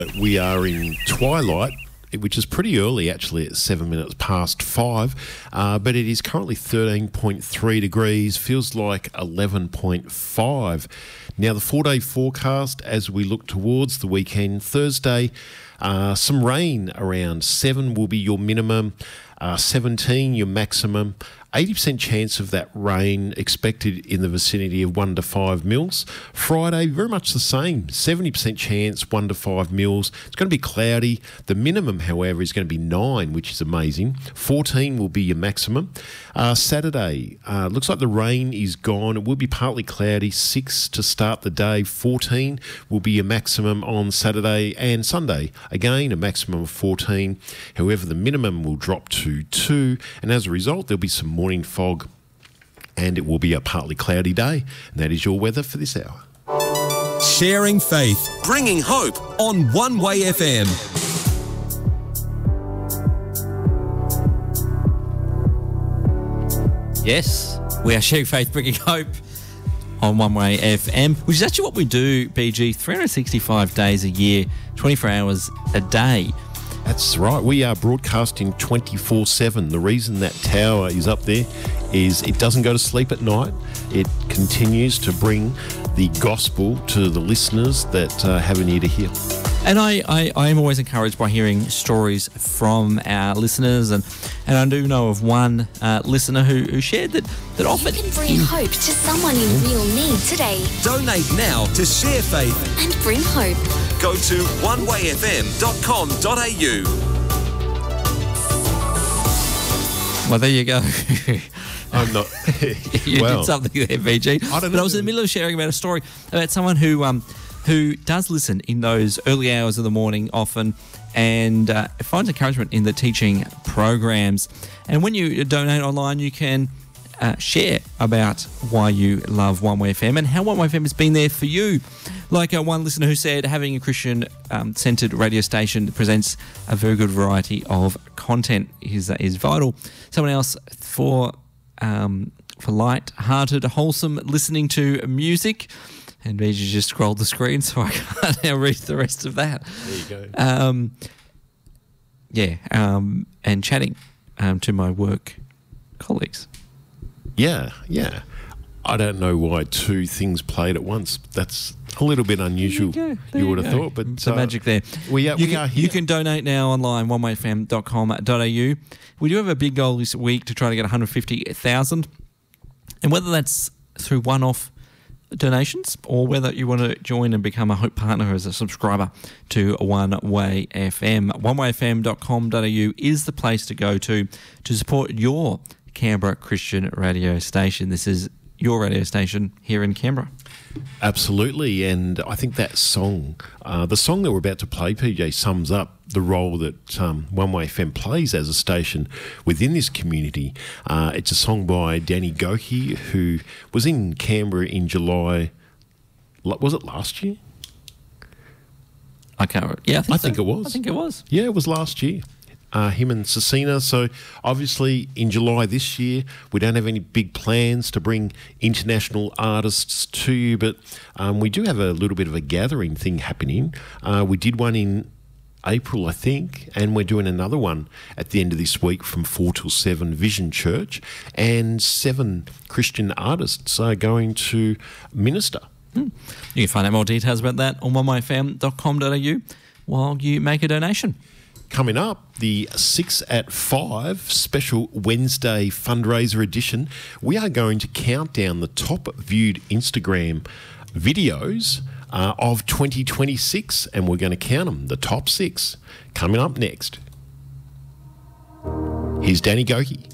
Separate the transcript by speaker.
Speaker 1: We are in twilight, which is pretty early actually at 7 minutes past 5, but it is currently 13.3 degrees, feels like 11.5. Now the 4-day forecast as we look towards the weekend, Thursday, some rain around 7 will be your minimum, 17 your maximum. 80% chance of that rain expected in the vicinity of 1 to 5 mils. Friday, very much the same, 70% chance, 1 to 5 mils. It's going to be cloudy. The minimum, however, is going to be 9, which is amazing. 14 will be your maximum. Saturday, looks like the rain is gone. It will be partly cloudy, 6 to start the day. 14 will be your maximum on Saturday and Sunday. Again, a maximum of 14. However, the minimum will drop to 2, and as a result, there'll be some morning fog, and it will be a partly cloudy day. And that is your weather for this hour.
Speaker 2: Sharing faith,
Speaker 3: bringing hope
Speaker 2: on One Way FM.
Speaker 4: Yes, we are sharing faith, bringing hope on One Way FM, which is actually what we do, BG, 365 days a year, 24 hours a day.
Speaker 1: That's right. We are broadcasting 24/7. The reason that tower is up there is it doesn't go to sleep at night. It continues to bring the gospel to the listeners that have an ear to hear.
Speaker 4: And I am always encouraged by hearing stories from our listeners, and I do know of one listener who shared that often
Speaker 5: you can bring hope to someone in real need today.
Speaker 2: Donate now to share faith
Speaker 5: and bring hope.
Speaker 3: Go to onewayfm.com.au.
Speaker 4: Well, there you go.
Speaker 1: I'm not.
Speaker 4: You did something there, BG.
Speaker 1: I don't know.
Speaker 4: But I was in the middle of sharing about a story about someone who does listen in those early hours of the morning often, and finds encouragement in the teaching programs. And when you donate online, you can share about why you love One Way FM and how One Way FM has been there for you. Like one listener who said, having a Christian-centered radio station that presents a very good variety of content is vital. Someone else for light-hearted, wholesome listening to music. And BG just scrolled the screen, so I can't now read the rest of that.
Speaker 1: There you go.
Speaker 4: And chatting to my work colleagues.
Speaker 1: Yeah. I don't know why two things played at once. That's a little bit unusual, you would have thought. But
Speaker 4: the magic there.
Speaker 1: We are here.
Speaker 4: You can donate now online, onewayfm.com.au. We do have a big goal this week to try to get 150,000. And whether that's through one-off donations or whether you want to join and become a Hope Partner as a subscriber to One Way FM, onewayfm.com.au is the place to go to support your Canberra Christian radio station. This is your radio station here in Canberra.
Speaker 1: Absolutely, and I think that song, the song that we're about to play, PJ, sums up the role that One Way FM plays as a station within this community. It's a song by Danny Goki, who was in Canberra in July. Was it last year?
Speaker 4: I can't. Yeah, I think
Speaker 1: it was.
Speaker 4: I think it was.
Speaker 1: Yeah, it was last year. Him and Cecina. So obviously in July this year, we don't have any big plans to bring international artists to you, but we do have a little bit of a gathering thing happening. We did one in April, I think, and we're doing another one at the end of this week from 4 till 7, Vision Church, and 7 Christian artists are going to minister.
Speaker 4: You can find out more details about that on onewayfm.com.au while you make a donation.
Speaker 1: Coming up, the 6 at 5 special Wednesday fundraiser edition, we are going to count down the top viewed Instagram videos of 2026, and we're going to count them, the top 6. Coming up next, here's Danny Goki.